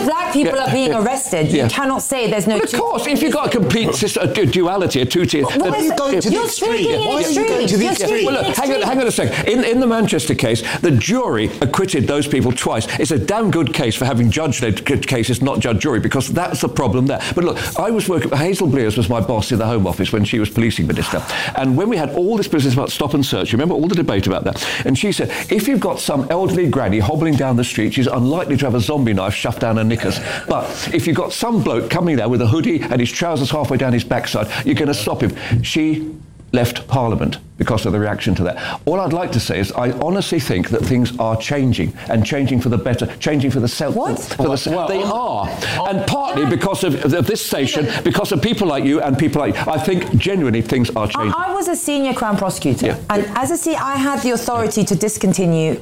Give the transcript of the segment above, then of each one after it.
black people are being arrested, you cannot say there's no... But of course, if you've got a complete duality, a two-tier... Why are you going to the extreme? Well, look, hang on a second. In the Manchester case, the jury acquitted those people twice. It's a damn good case for having judge-led cases, not judge-jury, because that's the problem there. But look, I was working... Hazel Blears was my boss in the Home Office when she was policing minister. And when we had all this business about stop and search, you remember all the debate about that? And she said, if you've got some elderly granny hobbling down the street, she's unlikely to have a zombie knife shoved down her knickers. But if you've got some bloke coming there with a hoodie and his trousers halfway down his backside, you're going to stop him. She left Parliament because of the reaction to that. All I'd like to say is I honestly think that things are changing, and changing for the better, changing for the self. What? They are. And partly because of this station, because of people like you and people like you. I think genuinely things are changing. I was a senior Crown prosecutor, and as a senior, I had the authority to discontinue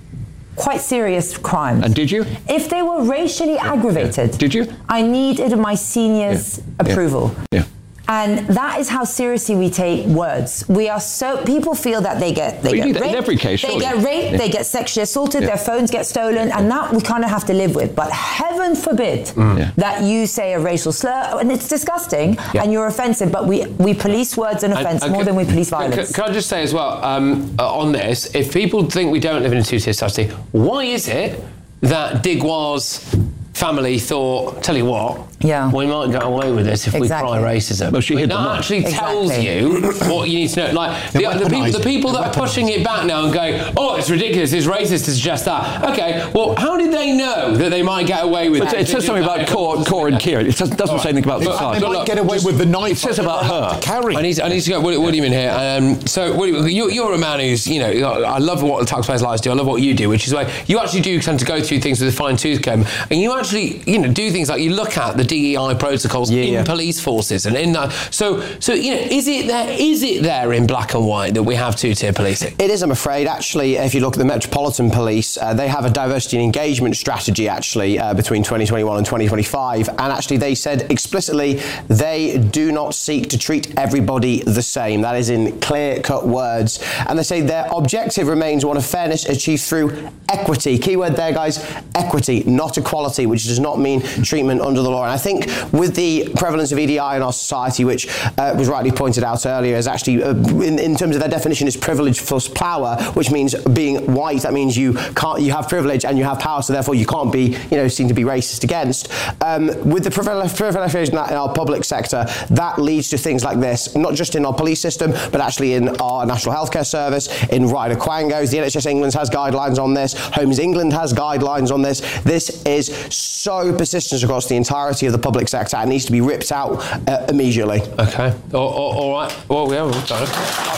quite serious crimes. And did you? If they were racially aggravated. Did you? I needed my seniors' approval. Yeah. And that is how seriously we take words. We are so... People feel that they get raped. In every case, they get raped, they get sexually assaulted, their phones get stolen, and that we kind of have to live with. But heaven forbid that you say a racial slur, and it's disgusting, and you're offensive, but we police words and offence more than we police violence. Can I just say as well, on this, if people think we don't live in a two-tier society, why is it that Diggoire's family thought, tell you what, we might get away with this if we cry racism? Well, she hid that actually tells you what you need to know. Like the people that are pushing it back now and going, oh, it's ridiculous, it's racist to suggest that. Okay, well, how did they know that they might get away with it? It says something about Core and Kieran. It doesn't say anything about society. They might get away with the knife. It says about her. Carry. I need to go. What do you mean here? So, you're a man who's, I love what the Taxpayers' Lives do. I love what you do, which is why you actually do tend to go through things with a fine-tooth comb, and you actually, do things like you look at the DEI protocols in police forces, and in that. So is it there in black and white that we have two-tier policing? It is, I'm afraid. Actually, if you look at the Metropolitan Police, they have a diversity and engagement strategy actually between 2021 and 2025, and actually they said explicitly they do not seek to treat everybody the same. That is in clear-cut words, and they say their objective remains one of fairness achieved through equity. Keyword there, guys, equity, not equality, which does not mean treatment under the law. And I think with the prevalence of EDI in our society, which was rightly pointed out earlier, is actually, in terms of their definition, is privilege plus power, which means being white, that means you have privilege and you have power, so therefore you can't be, seen to be racist against. With the proliferation in our public sector, that leads to things like this, not just in our police system, but actually in our National Healthcare Service, in Ryder Quangos. The NHS England has guidelines on this. Homes England has guidelines on this. This is so persistent across the entirety of the public sector and needs to be ripped out immediately. Okay. All right. Well, yeah, we've done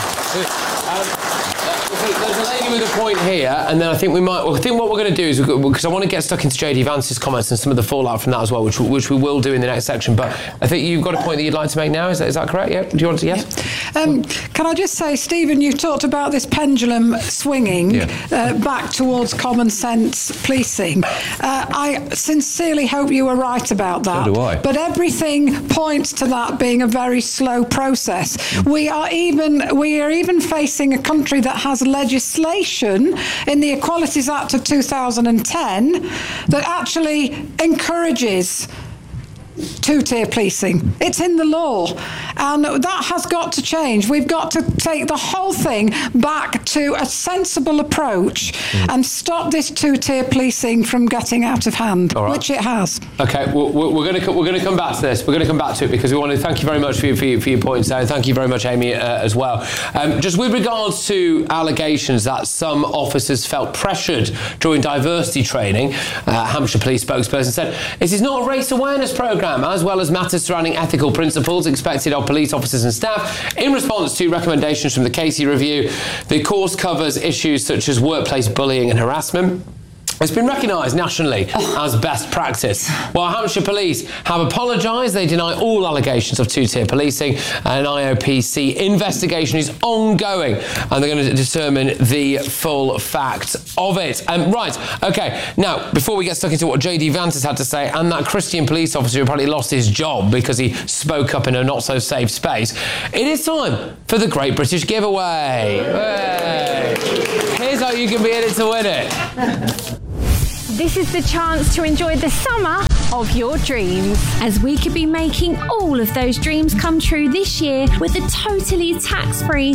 it. There's a lady with a point here, and then I think what we're going to do is, because I want to get stuck into JD Vance's comments and some of the fallout from that as well, which we will do in the next section. But I think you've got a point that you'd like to make now. Is that correct? Yeah. Do you want to? Yes. Can I just say, Stephen, you talked about this pendulum swinging back towards common sense policing. I sincerely hope you were right about that. So do I. But everything points to that being a very slow process. We are even facing a country that has legislation in the Equalities Act of 2010 that actually encourages two-tier policing. It's in the law, and that has got to change. We've got to take the whole thing back to a sensible approach and stop this two-tier policing from getting out of hand, which it has. Okay, we're going to come back to this. We're going to come back to it because we want to thank you very much for your points there. Thank you very much, Amy, as well. Just with regards to allegations that some officers felt pressured during diversity training, Hampshire Police spokesperson said, "This is not a race awareness programme, as well as matters surrounding ethical principles expected of police officers and staff. In response to recommendations from the Casey Review, the course covers issues such as workplace bullying and harassment. It's been recognised nationally as best practice. While Hampshire Police have apologised, they deny all allegations of two-tier policing. An IOPC investigation is ongoing, and they're going to determine the full facts of it. Right, OK, now, before we get stuck into what JD Vance has had to say, and that Christian police officer who apparently lost his job because he spoke up in a not-so-safe space, it is time for the Great British Giveaway. Hey. Here's how you can be in it to win it. This is the chance to enjoy the summer of your dreams. As we could be making all of those dreams come true this year with a totally tax-free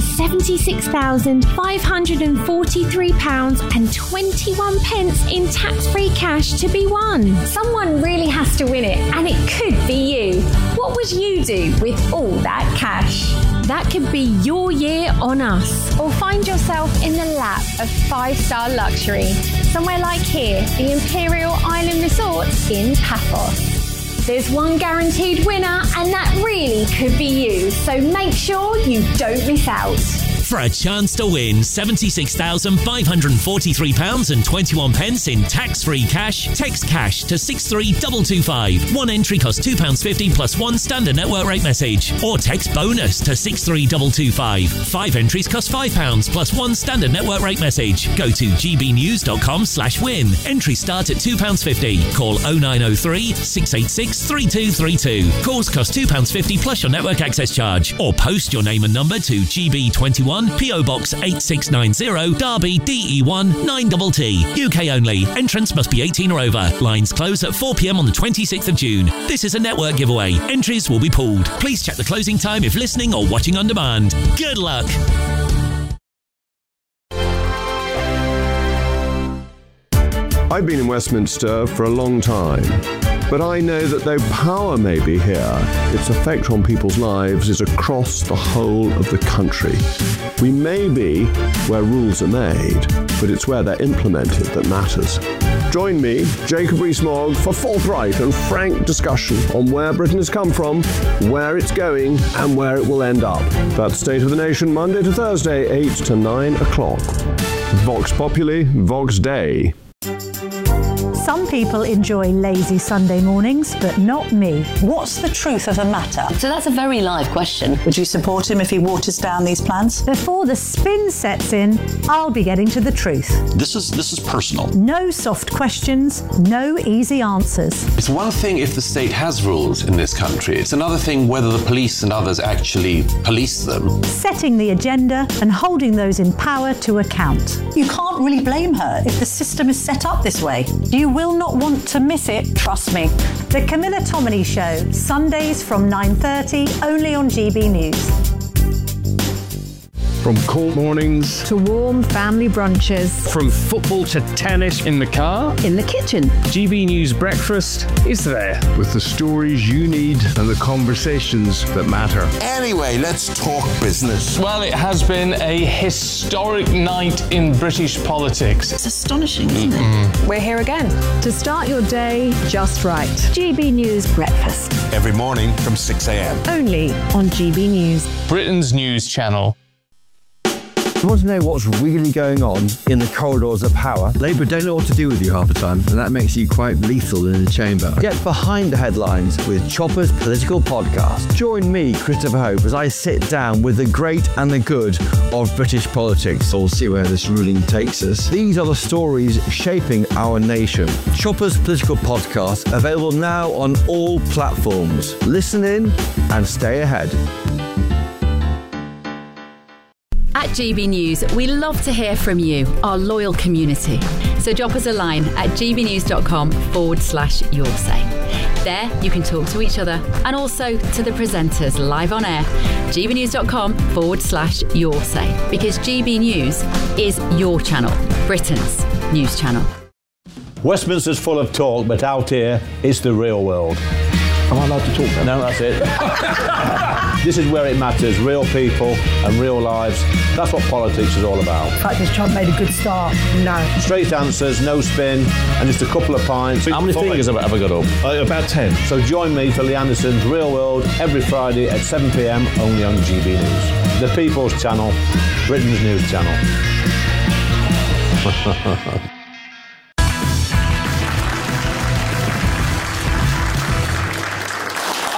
£76,543.21 in tax-free cash to be won. Someone really has to win it, and it could be you. What would you do with all that cash? That could be your year on us. Or find yourself in the lap of 5-star luxury. Somewhere like here, the Imperial Island Resort in Paphos. There's one guaranteed winner, and that really could be you. So make sure you don't miss out. For a chance to win £76,543.21 in tax-free cash, text cash to 63225. One entry costs £2.50 plus one standard network rate message. Or text bonus to 63225. 5 entries cost £5 plus one standard network rate message. Go to gbnews.com/win. Entries start at £2.50. Call 0903 686 3232. Calls cost £2.50 plus your network access charge. Or post your name and number to GB21 PO Box 8690 Derby DE1 9TT. UK only. Entrance must be 18 or over. Lines close at 4 p.m. on the 26th of June. This is a network giveaway. Entries will be pulled. Please check the closing time if listening or watching on demand. Good luck. I've been in Westminster for a long time, but I know that though power may be here, its effect on people's lives is across the whole of the country. We may be where rules are made, but it's where they're implemented that matters. Join me, Jacob Rees-Mogg, for forthright and frank discussion on where Britain has come from, where it's going, and where it will end up. That's State of the Nation, Monday to Thursday, 8 to 9 o'clock. Vox Populi, Vox Dei. Some people enjoy lazy Sunday mornings, but not me. What's the truth of the matter? So that's a very live question. Would you support him if he waters down these plans? Before the spin sets in, I'll be getting to the truth. This is personal. No soft questions, no easy answers. It's one thing if the state has rules in this country. It's another thing whether the police and others actually police them. Setting the agenda and holding those in power to account. You can't really blame her if the system is set up this way. You will not want to miss it, trust me. The Camilla Tominey Show, Sundays from 9:30, only on GB News. From cold mornings to warm family brunches. From football to tennis in the car. In the kitchen. GB News Breakfast is there. With the stories you need and the conversations that matter. Anyway, let's talk business. Well, it has been a historic night in British politics. It's astonishing, isn't it? We're here again. To start your day just right. GB News Breakfast. Every morning from 6 a.m. Only on GB News. Britain's news channel. You want to know what's really going on in the corridors of power? Labour don't know what to do with you half the time, and that makes you quite lethal in the chamber. Get behind the headlines with Chopper's Political Podcast. Join me, Christopher Hope, as I sit down with the great and the good of British politics. We'll see where this ruling takes us. These are the stories shaping our nation. Chopper's Political Podcast, available now on all platforms. Listen in and stay ahead. At GB News, we love to hear from you, our loyal community. So drop us a line at gbnews.com/yoursay. There, you can talk to each other and also to the presenters live on air. gbnews.com/yoursay. Because GB News is your channel, Britain's news channel. Westminster's full of talk, but out here, it's the real world. Am I allowed to talk now? No, that's it. This is where it matters, real people and real lives. That's what politics is all about. The fact is Trump made a good start. No. Straight answers, no spin, and just a couple of pints. How many fingers have I got up? About 10. So join me for Lee Anderson's Real World every Friday at 7 p.m. only on GB News. The People's Channel, Britain's news channel.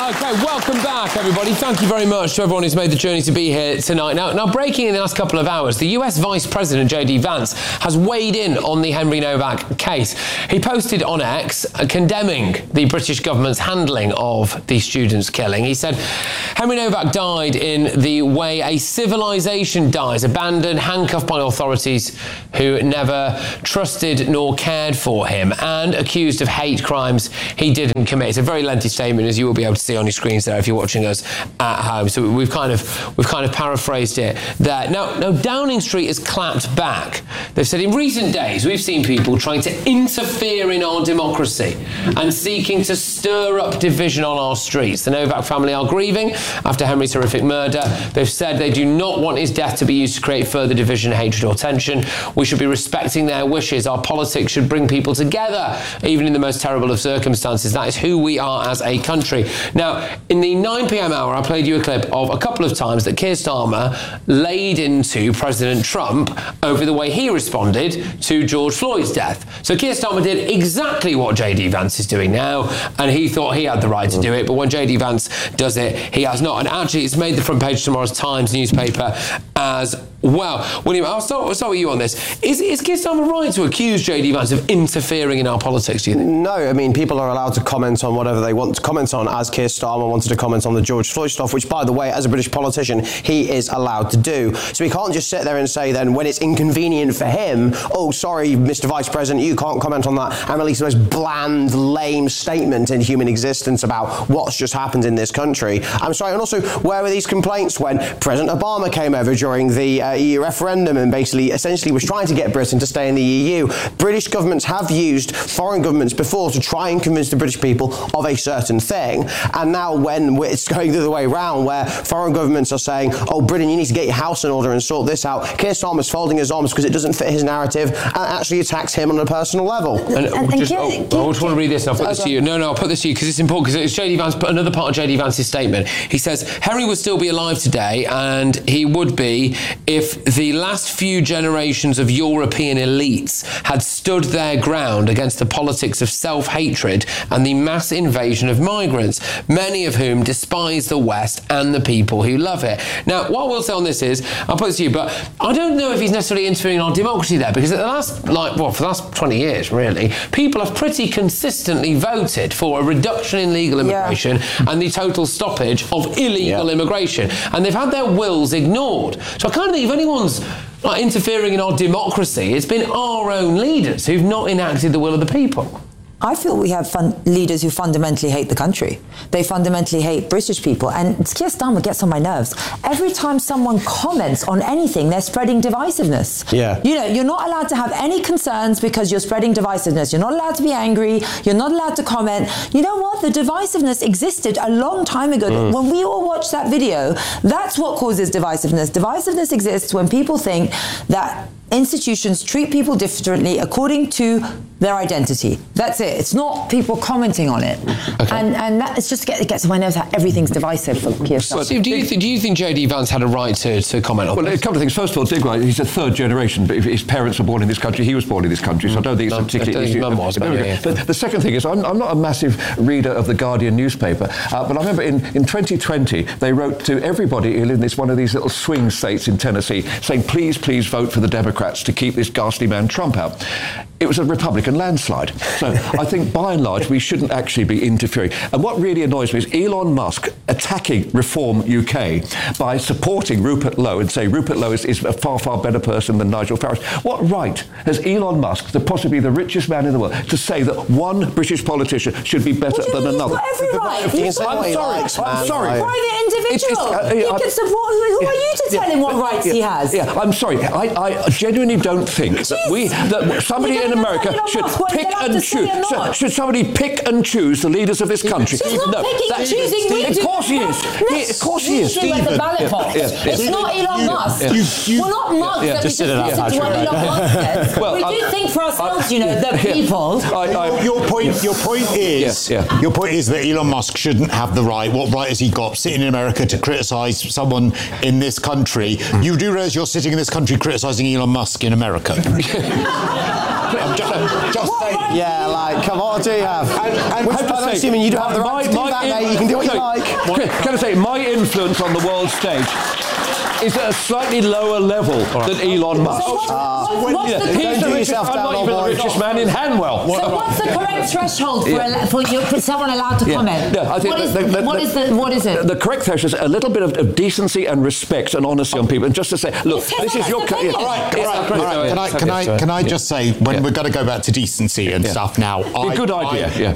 Okay, welcome back, everybody. Thank you very much to everyone who's made the journey to be here tonight. Now, breaking in the last couple of hours, the US Vice President, J.D. Vance, has weighed in on the Henry Novak case. He posted on X condemning the British government's handling of the student's killing. He said, Henry Novak died in the way a civilization dies, abandoned, handcuffed by authorities who never trusted nor cared for him, and accused of hate crimes he didn't commit. It's a very lengthy statement, as you will be able to see on your screens there if you're watching us at home. So we've kind of paraphrased it there. Now Downing Street has clapped back. They've said in recent days we've seen people trying to interfere in our democracy and seeking to stir up division on our streets. The Novak family are grieving after Henry's horrific murder. They've said they do not want his death to be used to create further division, hatred or tension. We should be respecting their wishes. Our politics should bring people together, even in the most terrible of circumstances. That is who we are as a country. Now, in the 9 p.m. hour, I played you a clip of a couple of times that Keir Starmer laid into President Trump over the way he responded to George Floyd's death. So Keir Starmer did exactly what J.D. Vance is doing now, and he thought he had the right to do it, but when J.D. Vance does it, he has not. And actually, it's made the front page of tomorrow's Times newspaper as well. William, I'll start with you on this. Is Keir Starmer right to accuse J.D. Vance of interfering in our politics, do you think? No, I mean, people are allowed to comment on whatever they want to comment on, as Keir Starmer wanted to comment on the George Floyd stuff, which, by the way, as a British politician, he is allowed to do. So he can't just sit there and say then, when it's inconvenient for him, oh, sorry, Mr. Vice President, you can't comment on that, and release the most bland, lame statement in human existence about what's just happened in this country. I'm sorry, and also, where were these complaints when President Obama came over during the EU referendum and essentially was trying to get Britain to stay in the EU? British governments have used foreign governments before to try and convince the British people of a certain thing, and now when it's going the other way around, where foreign governments are saying, oh, Britain, you need to get your house in order and sort this out, Keir Starmer's folding his arms because it doesn't fit his narrative and actually attacks him on a personal level. I just want to read this and I'll put this to you. No, I'll put this to you because it's important, because it's J.D. Vance, another part of J.D. Vance's statement. He says, Henry would still be alive today, and he would be if the last few generations of European elites had stood their ground against the politics of self-hatred and the mass invasion of migrants, many of whom despise the West and the people who love it. Now, what I will say on this is, I'll put this to you, but I don't know if he's necessarily interfering in our democracy there, because for the last 20 years, really, people have pretty consistently voted for a reduction in legal immigration and the total stoppage of illegal immigration, and they've had their wills ignored. So I kind of think if anyone's interfering in our democracy, it's been our own leaders who've not enacted the will of the people. I feel we have leaders who fundamentally hate the country. They fundamentally hate British people. And Keir Starmer gets on my nerves. Every time someone comments on anything, they're spreading divisiveness. Yeah. You know, you're not allowed to have any concerns because you're spreading divisiveness. You're not allowed to be angry. You're not allowed to comment. You know what? The divisiveness existed a long time ago. When we all watch that video, that's what causes divisiveness. Divisiveness exists when people think that institutions treat people differently according to their identity. That's it. It's not people commenting on it. Okay. And that it's just it gets on my nerves how everything's divisive for Keir Starmer. Steve, do you think J.D. Vance had a right to comment on this? Well, a couple of things. First of all, Digwright, he's a third generation, but if his parents were born in this country, he was born in this country, so I don't think it's a particular issue. But the second thing is, I'm not a massive reader of the Guardian newspaper, but I remember in 2020, they wrote to everybody who lived in one of these little swing states in Tennessee, saying, please vote for the Democrats to keep this ghastly man Trump out. It was a Republican landslide. So I think, by and large, we shouldn't actually be interfering. And what really annoys me is Elon Musk attacking Reform UK by supporting Rupert Lowe and saying Rupert Lowe is a far, far better person than Nigel Farage. What right has Elon Musk, possibly the richest man in the world, to say that one British politician should be better than another? Every right. I'm sorry. Private individual. He can support. Who are you to tell him what rights he has? Yeah, I'm sorry. I genuinely don't think that somebody in America should pick and choose. Should somebody pick and choose the leaders of this country? He's not picking and choosing. Of course he is. Of course he is. At the ballot box. It's not Elon Musk. We're not mugs that we just listen to what Elon Musk says. We do think for ourselves, the people. Your point is that Elon Musk shouldn't have the right. What right has he got sitting in America to criticise someone in this country? You do realise you're sitting in this country criticising Elon Musk in America. I'm just saying. Yeah, like, come on, what do you have? And Which, by the way, assuming you do have the right to do that, mate, you can do what you like. Can I say, my influence on the world stage is at a slightly lower level than Elon Musk. He's the richest, I'm not even the richest man in Hanwell. So what's the correct threshold for someone allowed to comment? What is it? The correct threshold is a little bit of decency and respect and honesty on people. And just to say, look, this is your... All right. Can I just say, when we're going to go back to decency and stuff now... Good idea.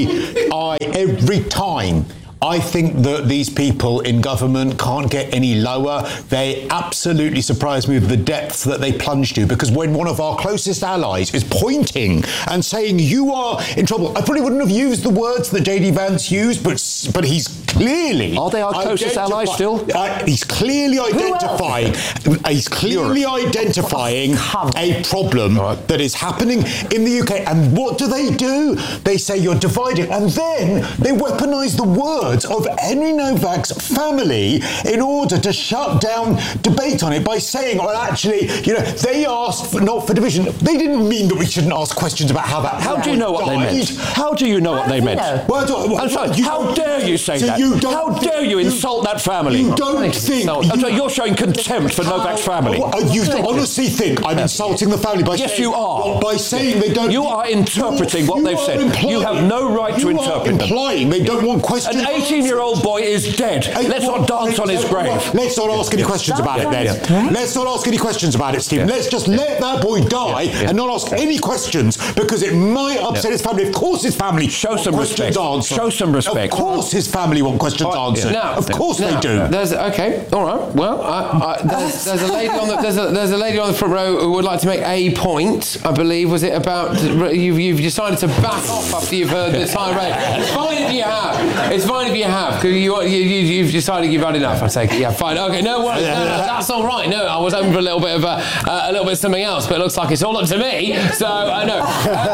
I every time... I think that these people in government can't get any lower. They absolutely surprise me with the depths that they plunge to, because when one of our closest allies is pointing and saying you are in trouble, I probably wouldn't have used the words that JD Vance used, but he's clearly... Are they our closest allies still? He's clearly identifying... He's clearly identifying a problem that is happening in the UK. And what do? They say you're dividing, and then they weaponise the word of Henry Novak's family in order to shut down debate on it by saying, well, actually, they asked not for division. They didn't mean that we shouldn't ask questions about how that... How do you know what they meant? How do you know what they meant? I'm sorry, how dare you say that? How dare you insult that family? You don't think... I'm sorry, you're showing contempt for Novak's family. You honestly think I'm insulting the family by saying... Yes, you are. By saying they don't... You are interpreting what they've said. You have no right to interpret them. Implying they don't want questions... An 18-year-old boy is dead. Let's not dance on his grave. Let's not ask any questions about it then. Let's not ask any questions about it, Stephen. Let's just let that boy die and not ask any questions, because it might upset his family. Of course his family show some respect. Show some respect. Of course his family want questions answered. Of course they do. Okay, all right. Well, there's a lady on the lady on the front row who would like to make a point. I believe, was it about you've decided to back off after you've heard the tirade? It's fine if you have. It's fine if you have, because you've decided you've had enough. I take it. Yeah, fine. Okay, no worries. No, that's all right. No, I was hoping for a little bit of something else, but it looks like it's all up to me. So I know.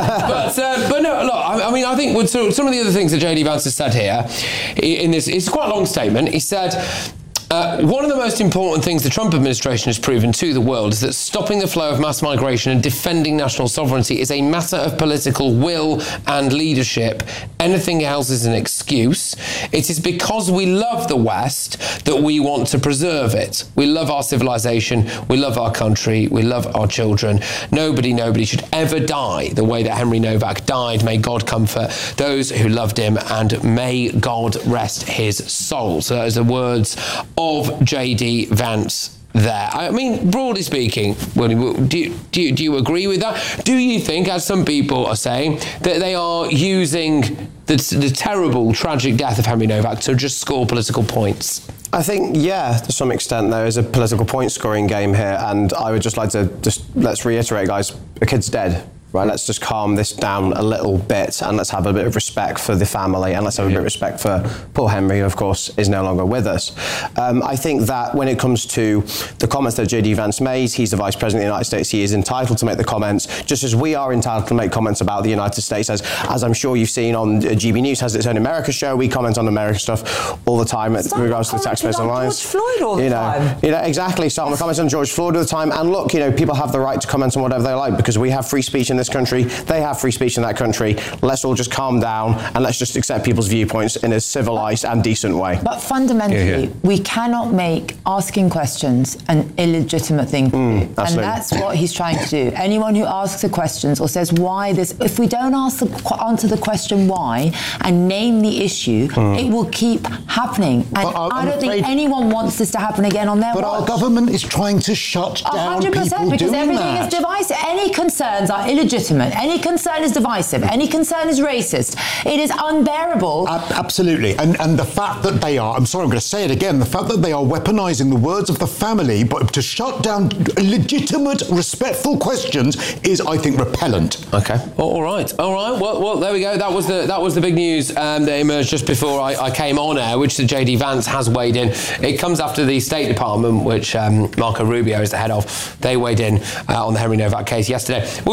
But no, look. I mean, I think with some of the other things that JD Vance has said here in this, it's quite a long statement. He said, one of the most important things the Trump administration has proven to the world is that stopping the flow of mass migration and defending national sovereignty is a matter of political will and leadership. Anything else is an excuse. It is because we love the West that we want to preserve it. We love our civilization. We love our country. We love our children. Nobody should ever die the way that Henry Novak died. May God comfort those who loved him, and may God rest his soul. So those are the words of JD Vance there. I mean, broadly speaking, do you agree with that? Do you think, as some people are saying, that they are using the terrible, tragic death of Henry Novak to just score political points? I think, yeah, to some extent there is a political point-scoring game here, and I would just like to let's reiterate, guys, a kid's dead. Right, let's just calm this down a little bit, and let's have a bit of respect for the family, and let's have a bit of respect for poor Henry, who of course is no longer with us. I think that when it comes to the comments that JD Vance made, he's the Vice President of the United States. He is entitled to make the comments, just as we are entitled to make comments about the United States. As I'm sure you've seen on GB News has its own America show. We comment on America stuff all the time in regards to the taxpayers online. George Floyd all the time. Exactly. Starting with comments on George Floyd all the time. And look, people have the right to comment on whatever they like, because we have free speech in this country. They have free speech in that country. Let's all just calm down and let's just accept people's viewpoints in a civilised and decent way. But fundamentally, we cannot make asking questions an illegitimate thing to do. And that's what he's trying to do. Anyone who asks the questions or says why this, if we don't answer the question why and name the issue, it will keep happening. And I don't think anyone wants this to happen again on their watch. But our government is trying to shut down 100%, people because doing everything that. is divisive. Any concerns are illegitimate. Any concern is divisive. Any concern is racist. It is unbearable. Absolutely. And the fact that they are, I'm sorry, I'm going to say it again, the fact that they are weaponising the words of the family but to shut down legitimate, respectful questions is, I think, repellent. Okay. All right. Well, there we go. That was the big news that emerged just before I came on air, which the JD Vance has weighed in. It comes after the State Department, which Marco Rubio is the head of. They weighed in on the Henry Novak case yesterday. We'll just say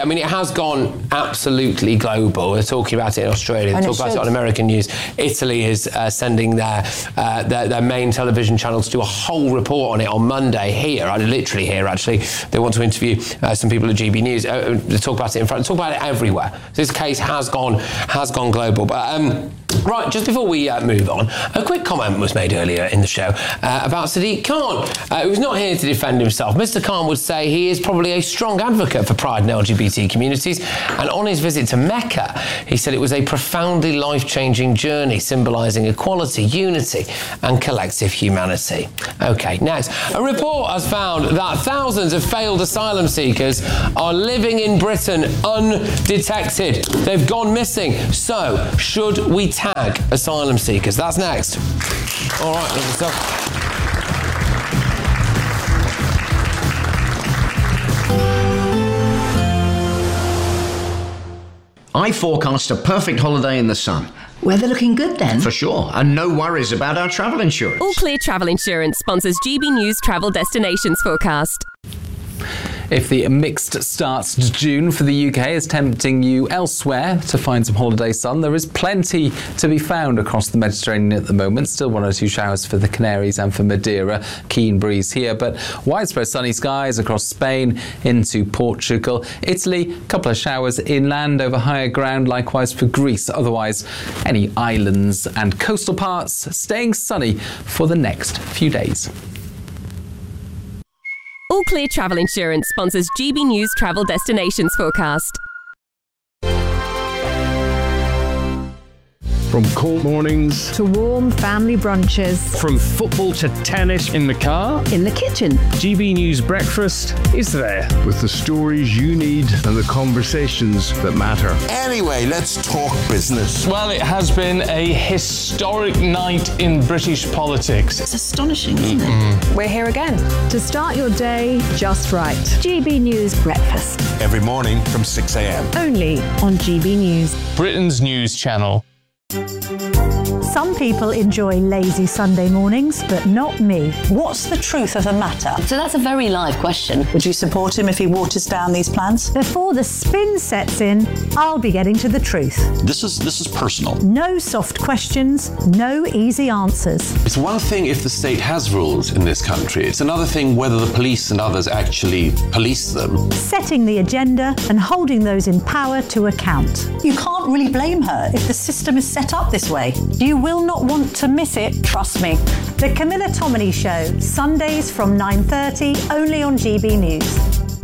I mean, it has gone absolutely global. We're talking about it in Australia, And talk about it on American news. Italy is sending their main television channel to do a whole report on it on Monday here, literally here actually. They want to interview some people at GB News to talk about it in front, talk about it everywhere. This case has gone global. But right, just before we move on, a quick comment was made earlier in the show about Sadiq Khan, who's not here to defend himself. Mr. Khan would say he is probably a strong advocate for pride in LGBT communities, and on his visit to Mecca, he said it was a profoundly life-changing journey, symbolising equality, unity and collective humanity. OK, next. A report has found that thousands of failed asylum seekers are living in Britain undetected. They've gone missing. So, should we tag asylum seekers? That's next. All right, lovely stuff. I forecast a perfect holiday in the sun. Weather looking good then? For sure, and no worries about our travel insurance. All Clear Travel Insurance sponsors GB News Travel Destinations Forecast. If the mixed start to June for the UK is tempting you elsewhere to find some holiday sun, there is plenty to be found across the Mediterranean at the moment. Still 1 or 2 showers for the Canaries and for Madeira. Keen breeze here, but widespread sunny skies across Spain into Portugal. Italy, a couple of showers inland over higher ground, likewise for Greece. Otherwise, any islands and coastal parts staying sunny for the next few days. All Clear Travel Insurance sponsors GB News Travel Destinations Forecast. From cold mornings to warm family brunches. From football to tennis in the car. In the kitchen. GB News Breakfast is there with the stories you need and the conversations that matter. Anyway, let's talk business. Well, it has been a historic night in British politics. It's astonishing, isn't it? We're here again to start your day just right. GB News Breakfast. Every morning from 6 a.m. Only on GB News. Britain's news channel. Some people enjoy lazy Sunday mornings, but not me. What's the truth of the matter? So that's a very live question. Would you support him if he waters down these plans? Before the spin sets in, I'll be getting to the truth. This is personal. No soft questions, no easy answers. It's one thing if the state has rules in this country. It's another thing whether the police and others actually police them. Setting the agenda and holding those in power to account. You can't really blame her if the system is set up this way. You will not want to miss it, trust me. The Camilla Tominey Show, Sundays from 9:30, only on GB News.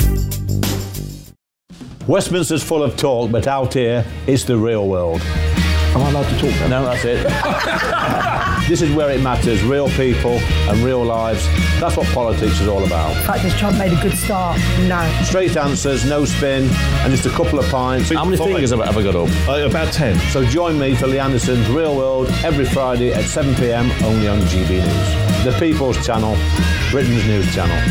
Westminster's full of talk, but out here, it's the real world. Am I allowed to talk now? No, that's it. This is where it matters, real people and real lives. That's what politics is all about. In fact, has Trump made a good start? No. Straight answers, no spin, and just a couple of pints. How many fingers have I got up? About 10. So join me for Lee Anderson's Real World every Friday at 7 p.m. only on GB News. The People's Channel, Britain's news channel.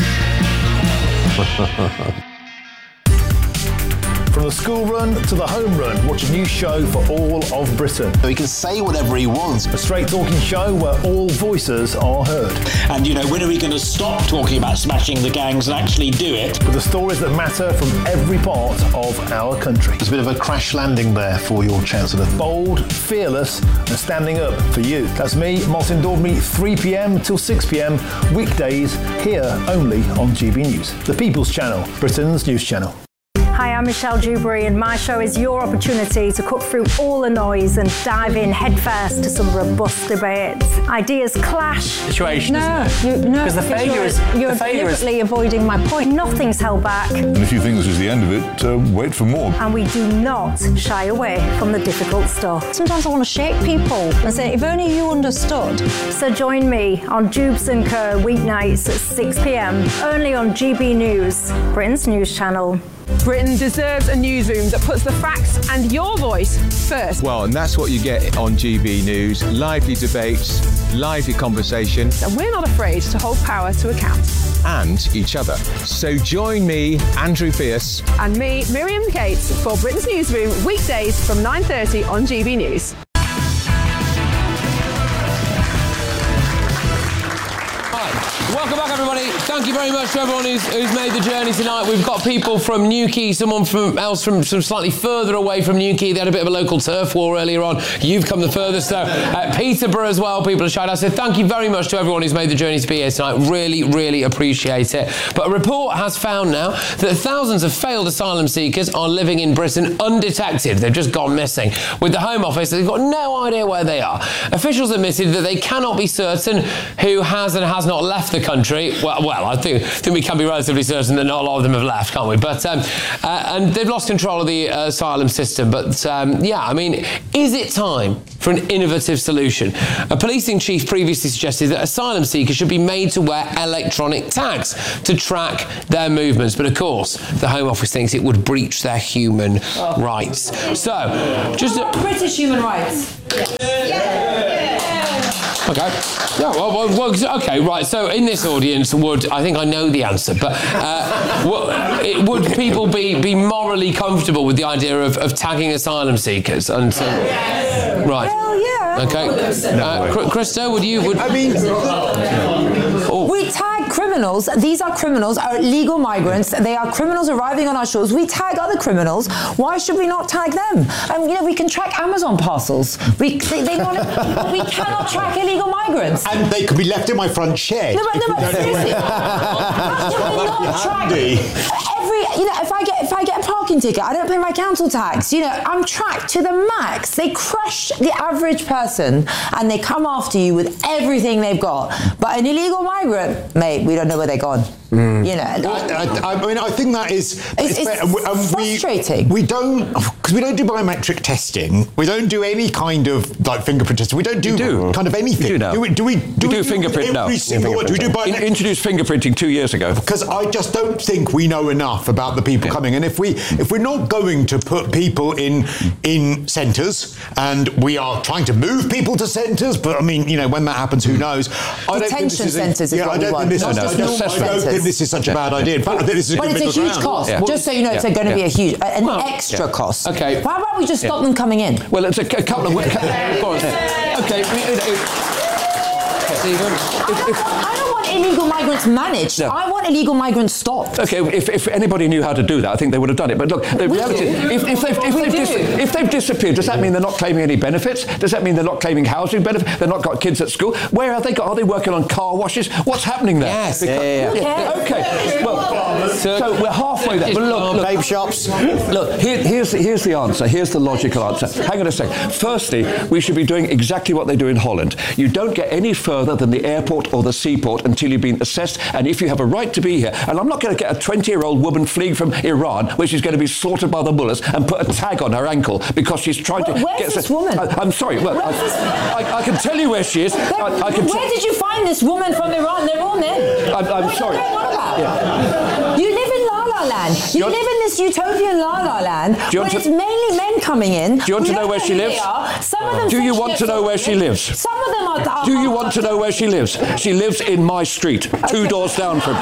From the school run to the home run, watch a new show for all of Britain. He can say whatever he wants. A straight talking show where all voices are heard. And, when are we going to stop talking about smashing the gangs and actually do it? With the stories that matter from every part of our country. There's a bit of a crash landing there for your Chancellor. Bold, fearless and standing up for you. That's me, Martin Daubney, 3 p.m. till 6 p.m. weekdays here only on GB News. The People's Channel, Britain's news channel. Hi, I'm Michelle Dewberry, and my show is your opportunity to cut through all the noise and dive in headfirst to some robust debates. Ideas clash. Situation, Because the failure is you're deliberately avoiding my point. Nothing's held back. And if you think this is the end of it, wait for more. And we do not shy away from the difficult stuff. Sometimes I want to shake people and say, if only you understood. So join me on Jubes and Kerr weeknights at 6 p.m. only on GB News, Britain's news channel. Britain deserves a newsroom that puts the facts and your voice first. Well, and that's what you get on GB News. Lively debates, lively conversation. And we're not afraid to hold power to account. And each other. So join me, Andrew Pierce. And me, Miriam Cates, for Britain's Newsroom, weekdays from 9:30 on GB News. Welcome Welcome back, everybody. Thank you very much to everyone who's made the journey tonight. We've got people from Newquay, someone else from slightly further away from Newquay. They had a bit of a local turf war earlier on. You've come the furthest, though. Peterborough as well, people have shouted out. So thank you very much to everyone who's made the journey to be here tonight. Really, really appreciate it. But a report has found now that thousands of failed asylum seekers are living in Britain undetected. They've just gone missing. With the Home Office, they've got no idea where they are. Officials admitted that they cannot be certain who has and has not left the country. Well, I think we can be relatively certain that not a lot of them have left, can't we? But and they've lost control of the asylum system. But yeah, I mean, is it time for an innovative solution? A policing chief previously suggested that asylum seekers should be made to wear electronic tags to track their movements. But of course, the Home Office thinks it would breach their human rights. So, just British human rights. Okay. Yeah. Well, okay. Right. So, in this audience, I think I know the answer, but would people be morally comfortable with the idea of tagging asylum seekers? And so, right. Hell yeah. Okay. Christo, would you? I mean, we tag criminals. These are criminals, are illegal migrants. They are criminals arriving on our shores. We tag other criminals. Why should we not tag them? We can track Amazon parcels. We cannot track illegal migrants. And they could be left in my front shed. No, but seriously, how can we not track if I get a parking ticket, I don't pay my council tax. I'm tracked to the max. They crush the average person and they come after you with everything they've got. But an illegal migrant, mate, we don't know where they're gone. I mean, I think that is it's frustrating. We don't do biometric testing. We don't do any kind of fingerprint testing. We don't do kind of anything. Do we do fingerprint now? Do we do biometric? Introduced fingerprinting 2 years ago. Because I just don't think we know enough about the people coming. And if we're not going to put people in centres, and we are trying to move people to centres, but I mean, when that happens, who knows? Detention centres is what we want. This is such a bad idea. In fact, I think this is but it's a huge cost. Yeah. Just so you know, it's going to be an extra cost. Okay. Why about we just stop them coming in? Well, it's a couple of weeks. Okay. I don't want illegal migrants managed. No. I want illegal migrants stopped. Okay, if anybody knew how to do that, I think they would have done it. But look, the reality is, if they've disappeared, does that mean they're not claiming any benefits? Does that mean they're not claiming housing benefits? They've not got kids at school? Where have they got? Are they working on car washes? What's happening there? Yes. Okay. Well, so we're halfway there. But look, babe shops. Look, here's the answer. Here's the logical answer. Hang on a second. Firstly, we should be doing exactly what they do in Holland. You don't get any further than the airport or the seaport until you've been assessed, and if you have a right to be here. And I'm not going to get a 20-year-old woman fleeing from Iran, where she's going to be slaughtered by the mullahs, and put a tag on her ankle because she's trying to get... Where's this woman? I'm sorry. Well, I can tell you where she is. Where did you find this woman from Iran? They're all men. I'm sorry. Yeah. You live in La La Land. You live in this utopian La La Land where it's mainly men coming in. Do you want to know where she lives? Some of them. Do you want to know where she lives? Some of them are. Do you want to know where she lives? She lives in my street, 2 doors down from me.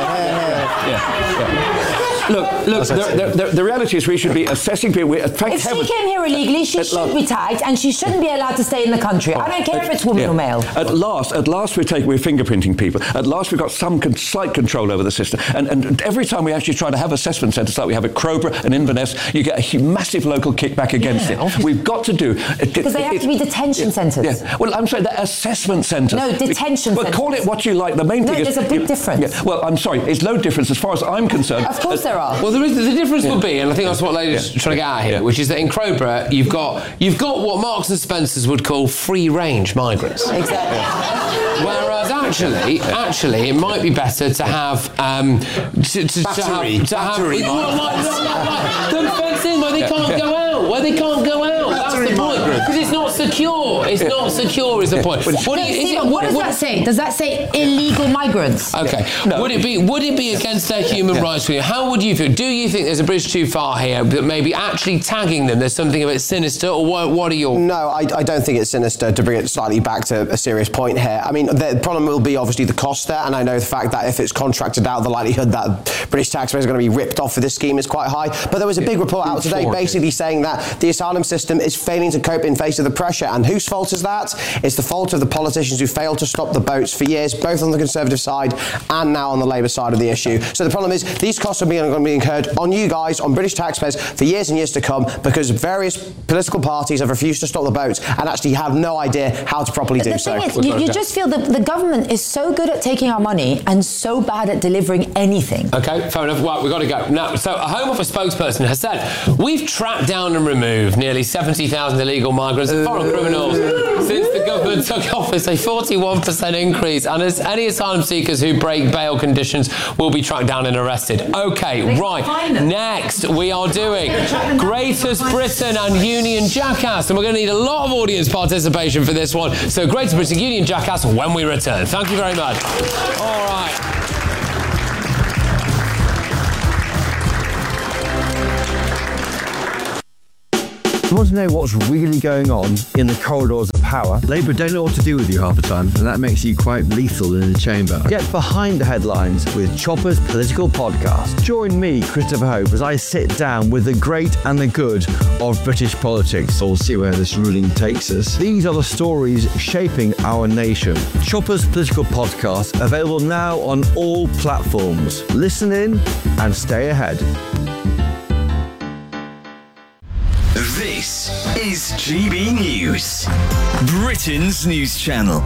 Look, the reality is we should be assessing people. If she came here illegally, she should be tagged and she shouldn't be allowed to stay in the country. I don't care if it's woman or male. At last we're fingerprinting people. At last we've got some slight control over the system. And every time we actually try to have assessment centres like we have at Crowborough and Inverness, you get a massive local kickback against it. Obviously. We've got to do... Because they have to be detention centres. Yeah. Well, I'm sorry, they're assessment centres. No, detention centres. Well, call it what you like. The main thing is... there's a big difference. Yeah. Well, I'm sorry, it's no difference as far as I'm concerned. Of course there are. Well, the difference will be, and I think that's what ladies are trying to get at here, which is that in Crowborough you've got what Marks and Spencers would call free-range migrants. Exactly. Whereas actually, it might be better to have battery migrants. Don't fence in where they can't go out. That's the point. Because it's not secure. It's not secure is the point. What does that say? Does that say illegal migrants? Okay. No. Would it be against their human rights for you? How would you feel? Do you think there's a bridge too far here that maybe actually tagging them, there's something a bit sinister, or what are your... No, I don't think it's sinister, to bring it slightly back to a serious point here. I mean, the problem will be obviously the cost there, and I know the fact that if it's contracted out, the likelihood that British taxpayers are going to be ripped off for this scheme is quite high. But there was a big report out today basically saying that the asylum system is failing to cope in face of the pressure. And whose fault is that? It's the fault of the politicians who failed to stop the boats for years, both on the Conservative side and now on the Labour side of the issue. So the problem is these costs are going to be incurred on you guys, on British taxpayers, for years and years to come, because various political parties have refused to stop the boats and actually have no idea how to properly do so. The thing is, you just feel that the government is so good at taking our money and so bad at delivering anything. Okay, fair enough. Well, we've got to go. Now, so a Home Office spokesperson has said, we've tracked down and removed nearly 70,000 illegal migrants and foreign criminals since the government took office, a 41% increase. And as any asylum seekers who break bail conditions will be tracked down and arrested. Okay, right. Next, we are doing Greatest Britain and Union Jackass. And we're going to need a lot of audience participation for this one. So Greatest Britain, Union Jackass when we return. Thank you very much. All right. You want to know what's really going on in the corridors of power? Labour don't know what to do with you half the time, and that makes you quite lethal in the chamber. Get behind the headlines with Chopper's Political Podcast. Join me, Christopher Hope, as I sit down with the great and the good of British politics. We'll see where this ruling takes us. These are the stories shaping our nation. Chopper's Political Podcast, available now on all platforms. Listen in and stay ahead. This is GB News, Britain's news channel.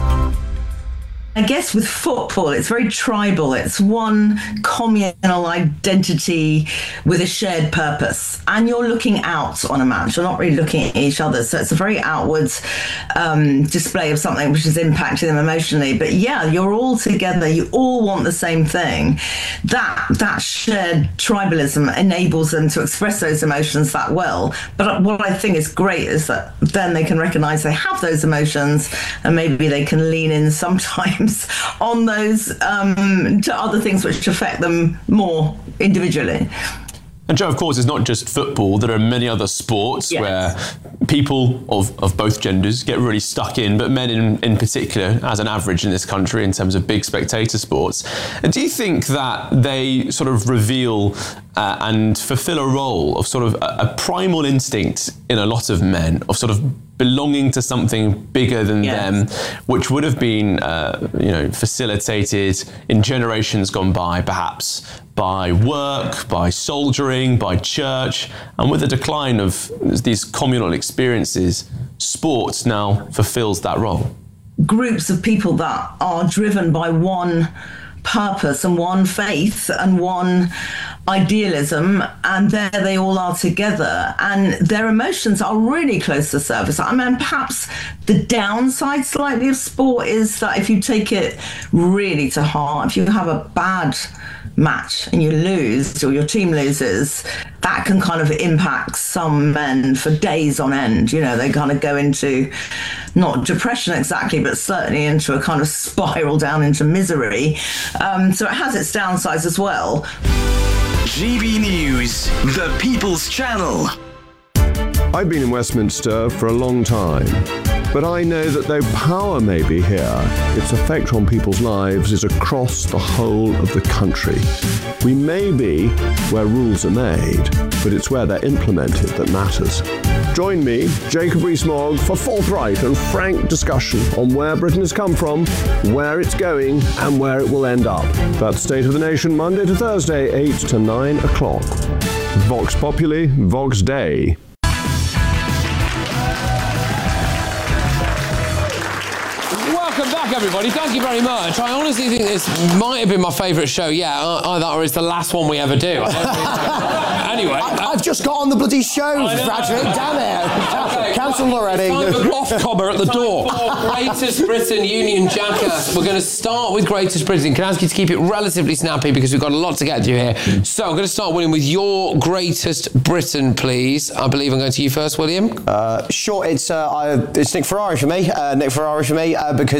I guess with football, it's very tribal. It's one communal identity with a shared purpose. And you're looking out on a match. You're not really looking at each other. So it's a very outwards display of something which is impacting them emotionally. But yeah, you're all together. You all want the same thing. That shared tribalism enables them to express those emotions that well. But what I think is great is that then they can recognise they have those emotions and maybe they can lean in sometimes on those to other things which affect them more individually. And Joe, of course, it's not just football. There are many other sports where people of both genders get really stuck in, but men in particular, as an average in this country, in terms of big spectator sports. And do you think that they sort of reveal and fulfill a role of sort of a primal instinct in a lot of men, of sort of belonging to something bigger than them, which would have been, facilitated in generations gone by, perhaps by work, by soldiering, by church, and with the decline of these communal experiences, sport now fulfills that role. Groups of people that are driven by one purpose and one faith and one idealism, and there they all are together, and their emotions are really close to the surface. I mean, perhaps the downside slightly of sport is that if you take it really to heart, if you have a bad match and you lose, or your team loses, that can kind of impact some men for days on end. You know, they kind of go into not depression exactly, but certainly into a kind of spiral down into misery. So it has its downsides as well. GB News, the People's Channel. I've been in Westminster for a long time, but I know that though power may be here, its effect on people's lives is across the whole of the country. We may be where rules are made, but it's where they're implemented that matters. Join me, Jacob Rees-Mogg, for forthright and frank discussion on where Britain has come from, where it's going, and where it will end up. That's State of the Nation, Monday to Thursday, 8 to 9 o'clock. Vox Populi, Vox Dei. Welcome back, everybody. Thank you very much. I honestly think this might have been my favourite show yet. Either or it's the last one we ever do. Anyway. I've just got on the bloody show, Frederick. Damn it. Cancelled already. It's time for Clothcobber at the door. Greatest Britain Union Jackass. We're going to start with Greatest Britain. Can I ask you to keep it relatively snappy because we've got a lot to get to here. So I'm going to start, William, with your Greatest Britain, please. I believe I'm going to you first, William. Sure. It's Nick Ferrari for me. Because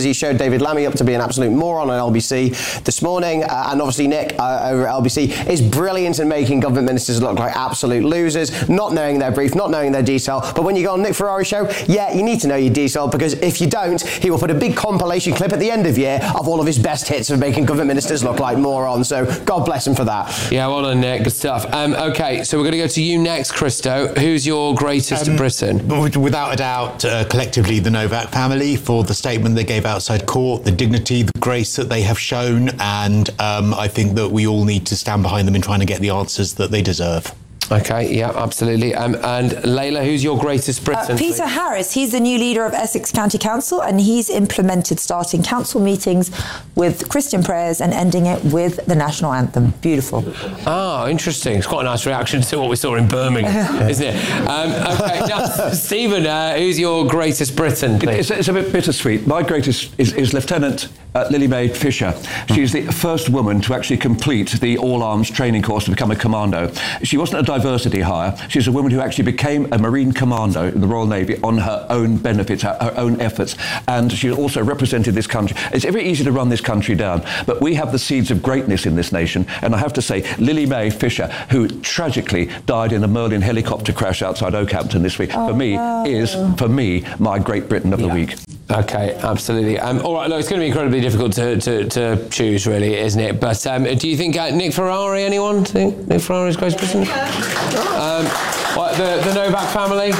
he showed David Lammy up to be an absolute moron on LBC this morning. And obviously Nick over at LBC is brilliant in making government ministers look like absolute losers, not knowing their brief, not knowing their detail. But when you go on Nick Ferrari's show, yeah, you need to know your detail, because if you don't, he will put a big compilation clip at the end of year of all of his best hits of making government ministers look like morons. So God bless him for that. Yeah, well done, Nick. Good stuff. Okay, so we're going to go to you next, Christo. Who's your greatest in Britain? Without a doubt, collectively, the Novak family, for the statement they gave outside court, the dignity, the grace that they have shown, and I think that we all need to stand behind them in trying to get the answers that they deserve. Okay, yeah, absolutely. And Layla, who's your greatest Britain? Peter Harris, he's the new leader of Essex County Council, and he's implemented starting council meetings with Christian prayers and ending it with the national anthem. Beautiful. Oh, interesting. It's quite a nice reaction to what we saw in Birmingham, isn't it? Okay, now, Stephen, who's your greatest Britain, please? It's a bit bittersweet. My greatest is Lieutenant Lily Mae Fisher. She's the first woman to actually complete the all-arms training course to become a commando. She wasn't a diversity hire. She's a woman who actually became a Marine commando in the Royal Navy on her own benefits, her own efforts, and she also represented this country. It's very easy to run this country down, but we have the seeds of greatness in this nation, and I have to say, Lily Mae Fisher, who tragically died in a Merlin helicopter crash outside Oakhampton this week, for me, my Great Britain of the week. Okay, absolutely. All right, look, it's going to be incredibly difficult to choose, really, isn't it? But do you think Nick Ferrari, anyone? Think Nick Ferrari's Great Britain? What, the Novak family?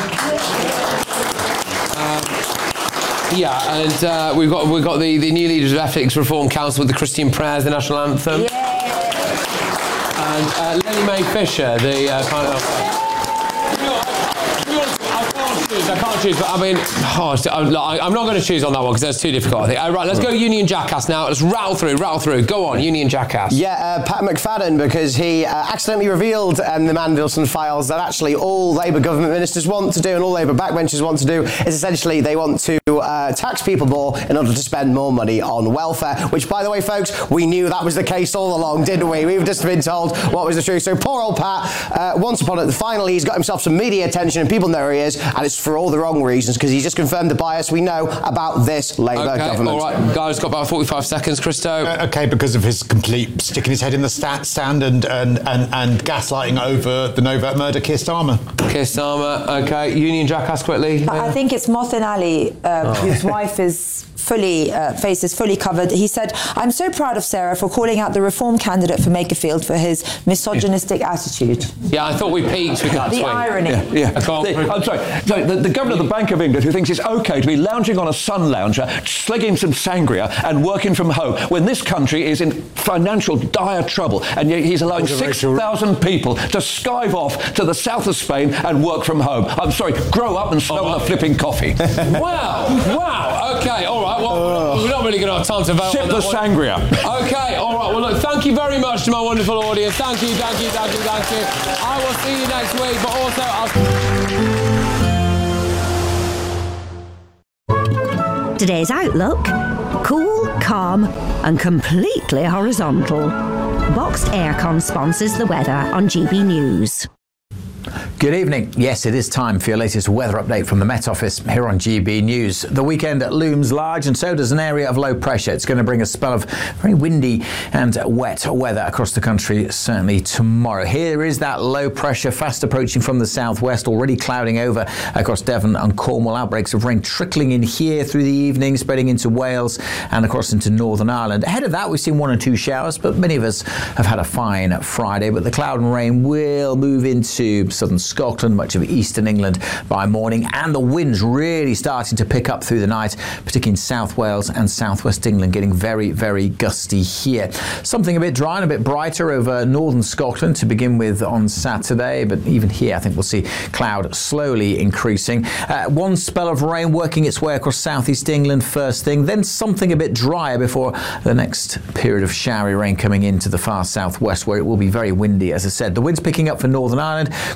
Yeah, and we've got the new leaders of Ethics Reform Council with the Christian prayers, the national anthem. And Lily Mae Fisher, the kind of... I can't choose, but I mean, I'm not going to choose on that one because that's too difficult, I think. Right, let's go Union Jackass now. Let's rattle through. Go on, Union Jackass. Yeah, Pat McFadden, because he accidentally revealed the Mandelson files that actually all Labour government ministers want to do and all Labour backbenchers want to do is essentially they want to tax people more in order to spend more money on welfare, which, by the way, folks, we knew that was the case all along, didn't we? We've just been told what was the truth. So poor old Pat, once upon it, finally he's got himself some media attention and people know who he is, and it's for all the wrong reasons, because he's just confirmed the bias we know about this Labour government. All right, guys, got about 45 seconds. Christo? Okay, because of his complete sticking his head in the stand and gaslighting over the Novak murder, Keir Starmer. Okay. Union Jackass, quickly. I think it's Mohsin Ali, whose wife is face is fully covered. He said, "I'm so proud of Sarah for calling out the Reform candidate for Makerfield for his misogynistic attitude." Yeah, I thought we peaked with that. The irony. I'm sorry. The governor of the Bank of England, who thinks it's okay to be lounging on a sun lounger, slugging some sangria and working from home when this country is in financial dire trouble, and yet he's allowing 6,000 people to skive off to the south of Spain and work from home. I'm sorry, grow up and smell the flipping coffee. Wow. Okay, all right. Well, we're not really going to have time to vote Sip on the that sangria. Okay, all right. Well, look, thank you very much to my wonderful audience. Thank you. I will see you next week, but also Today's Outlook: cool, calm and completely horizontal. Boxed Aircon sponsors the weather on GB News. Good evening. Yes, it is time for your latest weather update from the Met Office here on GB News. The weekend looms large, and so does an area of low pressure. It's going to bring a spell of very windy and wet weather across the country, certainly tomorrow. Here is that low pressure fast approaching from the southwest, already clouding over across Devon and Cornwall. Outbreaks of rain trickling in here through the evening, spreading into Wales and across into Northern Ireland. Ahead of that, we've seen 1 or 2 showers, but many of us have had a fine Friday. But the cloud and rain will move into southern Scotland, much of eastern England by morning, and the winds really starting to pick up through the night, particularly in South Wales and southwest England, getting very, very gusty here. Something a bit dry and a bit brighter over northern Scotland to begin with on Saturday, but even here I think we'll see cloud slowly increasing. One spell of rain working its way across southeast England first thing, then something a bit drier before the next period of showery rain coming into the far southwest, where it will be very windy. As I said, the winds picking up for Northern Ireland, quite a wet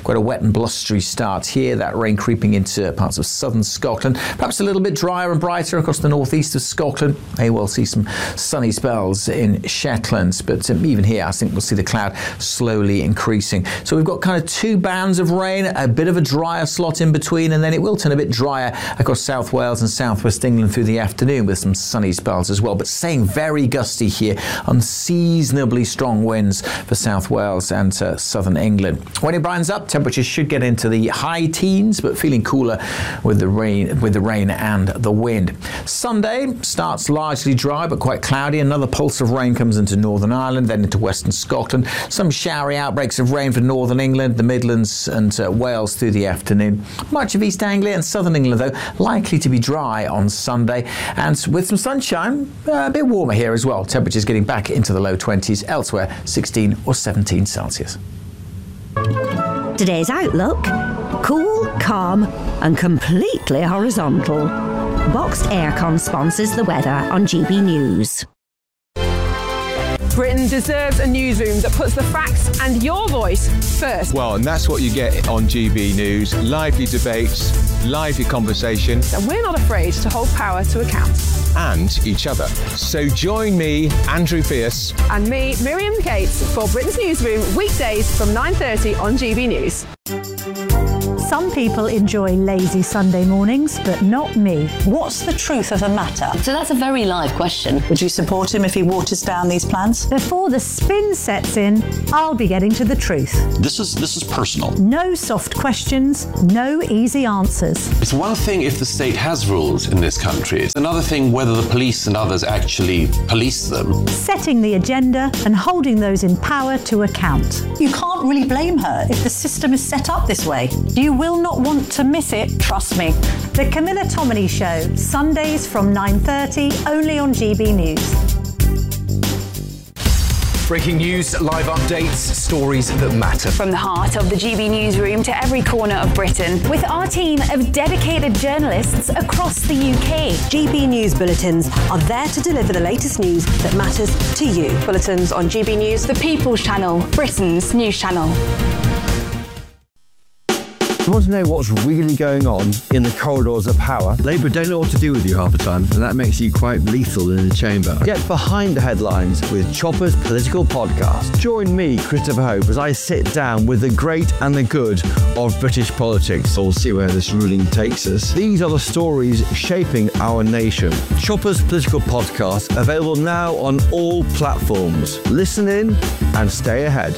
and blustery start here. That rain creeping into parts of southern Scotland. Perhaps a little bit drier and brighter across the northeast of Scotland. May well see some sunny spells in Shetland, but even here I think we'll see the cloud slowly increasing. So we've got kind of two bands of rain, a bit of a drier slot in between, and then it will turn a bit drier across South Wales and southwest England through the afternoon with some sunny spells as well, but staying very gusty here, unseasonably strong winds for South Wales and southern England. When it brightens up, temperatures should get into the high teens, but feeling cooler with the rain and the wind. Sunday starts largely dry but quite cloudy. Another pulse of rain comes into Northern Ireland, then into western Scotland. Some showery outbreaks of rain for northern England, the Midlands and Wales through the afternoon. Much of East Anglia and southern England, though, likely to be dry on Sunday, and with some sunshine, a bit warmer here as well. Temperatures getting back into the low 20s, elsewhere 16 or 17 Celsius. Today's outlook: cool, calm and completely horizontal. Boxed Aircon sponsors the weather on GB News. Britain deserves a newsroom that puts the facts and your voice first. Well, and that's what you get on GB News. Lively debates, lively conversation. And we're not afraid to hold power to account. And each other. So join me, Andrew Fierce. And me, Miriam Cates, for Britain's Newsroom, weekdays from 9:30 on GB News. Some people enjoy lazy Sunday mornings, but not me. What's the truth of the matter? So that's a very live question. Would you support him if he waters down these plans? Before the spin sets in, I'll be getting to the truth. This is personal. No soft questions, no easy answers. It's one thing if the state has rules in this country. It's another thing whether the police and others actually police them. Setting the agenda and holding those in power to account. You can't really blame her if the system is set up this way. You will not want to miss it, trust me. The Camilla Tominey Show, Sundays from 9:30, only on GB News. Breaking news, live updates, stories that matter. From the heart of the GB Newsroom to every corner of Britain, with our team of dedicated journalists across the UK. GB News bulletins are there to deliver the latest news that matters to you. Bulletins on GB News, the People's Channel, Britain's news channel. You want to know what's really going on in the corridors of power? Labour don't know what to do with you half the time, and that makes you quite lethal in the chamber. Get behind the headlines with Chopper's Political Podcast. Join me, Christopher Hope, as I sit down with the great and the good of British politics. We'll see where this ruling takes us. These are the stories shaping our nation. Chopper's Political Podcast, available now on all platforms. Listen in and stay ahead.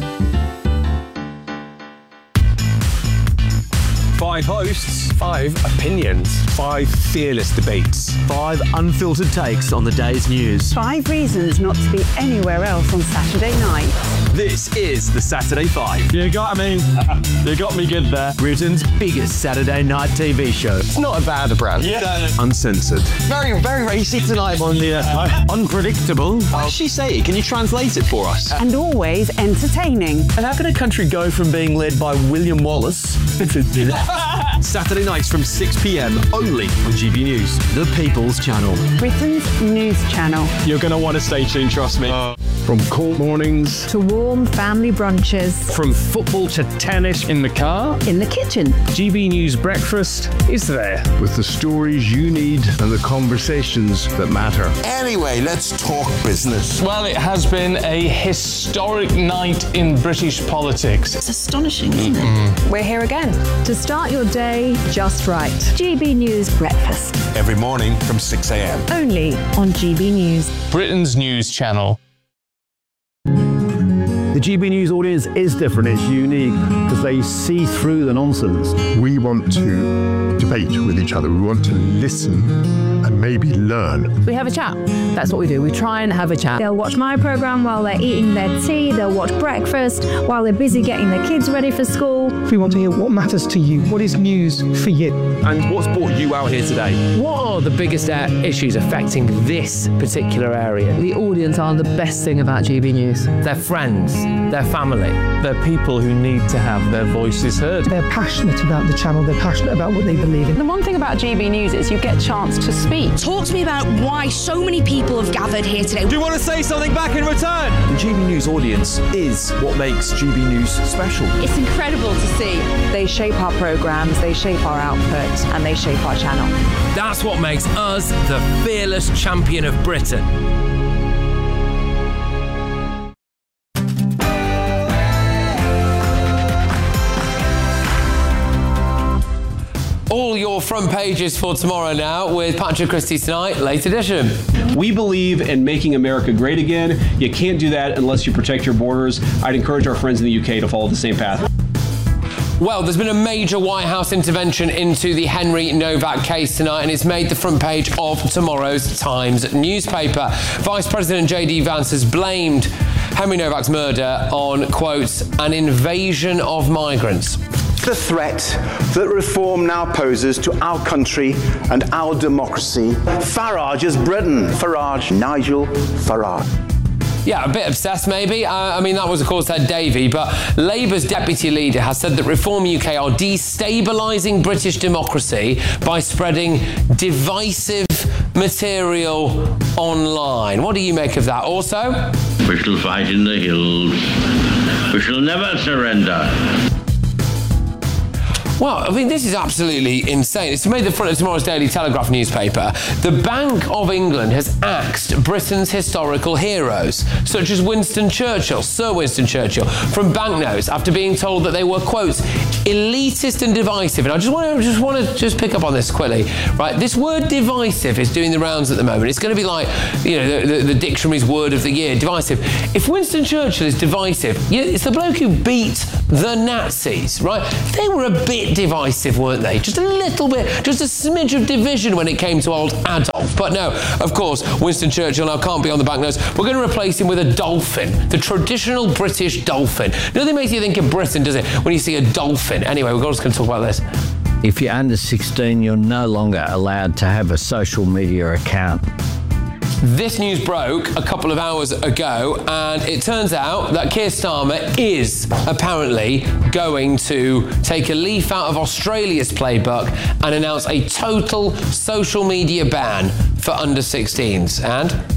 5 hosts, 5 opinions, 5 fearless debates, 5 unfiltered takes on the day's news. 5 reasons not to be anywhere else on Saturday night. This is the Saturday 5. You got me good there. Britain's biggest Saturday night TV show. It's not a bad brand. Yeah. Uncensored. Very, very racy tonight. On the unpredictable. What does she say? Can you translate it for us? And always entertaining. And how can a country go from being led by William Wallace Saturday nights from 6 p.m. only on GB News, the People's Channel. Britain's news channel. You're going to want to stay tuned, trust me. From cool mornings to warm family brunches. From football to tennis in the car. In the kitchen. GB News Breakfast is there. With the stories you need and the conversations that matter. Anyway, let's talk business. Well, it has been a historic night in British politics. It's astonishing, isn't it? We're here again to start your day just right. GB News Breakfast. Every morning from 6 a.m. Only on GB News. Britain's news channel. The GB News audience is different, it's unique, because they see through the nonsense. We want to debate with each other. We want to listen and maybe learn. We have a chat. That's what we do. We try and have a chat. They'll watch my programme while they're eating their tea. They'll watch breakfast while they're busy getting their kids ready for school. We want to hear what matters to you. What is news for you? And what's brought you out here today? What are the biggest issues affecting this particular area? The audience are the best thing about GB News. Their friends, their family. They're people who need to have their voices heard. They're passionate about the channel. They're passionate about what they believe in. The one thing about GB News is you get a chance to speak. Talk to me about why so many people have gathered here today. Do you want to say something back in return? The GB News audience is what makes GB News special. It's incredible to see. They shape our programmes, they shape our output, and they shape our channel. That's what makes us the fearless champion of Britain. All your front pages for tomorrow now with Patrick Christie tonight, late edition. We believe in making America great again. You can't do that unless you protect your borders. I'd encourage our friends in the UK to follow the same path. Well, there's been a major White House intervention into the Henry Novak case tonight, and it's made the front page of tomorrow's Times newspaper. Vice President J.D. Vance has blamed Henry Novak's murder on, quote, an invasion of migrants. The threat that reform now poses to our country and our democracy. Farage is Britain. Farage, Nigel Farage. Yeah, a bit obsessed maybe. I mean, that was of course Ed Davey, but Labour's deputy leader has said that Reform UK are destabilising British democracy by spreading divisive material online. What do you make of that? Also, we shall fight in the hills. We shall never surrender. Well, I mean, this is absolutely insane. It's made the front of tomorrow's Daily Telegraph newspaper. The Bank of England has axed Britain's historical heroes, such as Winston Churchill, Sir Winston Churchill, from banknotes after being told that they were, quote, elitist and divisive. And I just want to pick up on this quickly, right? This word divisive is doing the rounds at the moment. It's going to be like, you know, the dictionary's word of the year, divisive. If Winston Churchill is divisive, it's the bloke who beat the Nazis, right? They were a bit divisive, weren't they? Just a little bit, just a smidge of division when it came to old Adolf. But no, of course, Winston Churchill now can't be on the banknotes. We're going to replace him with a dolphin, the traditional British dolphin. Nothing makes you think of Britain, does it, when you see a dolphin? Anyway, we're just going to talk about this. If you're under 16, you're no longer allowed to have a social media account. This news broke a couple of hours ago, and it turns out that Keir Starmer is apparently going to take a leaf out of Australia's playbook and announce a total social media ban for under 16s. And